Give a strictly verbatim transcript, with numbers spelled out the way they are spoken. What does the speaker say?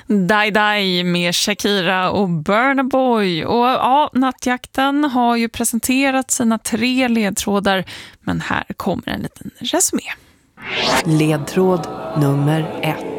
Die Die med Shakira och Burna Boy. Och ja, Nattjakten har ju presenterat sina tre ledtrådar, men här kommer en liten resumé. Ledtråd nummer ett.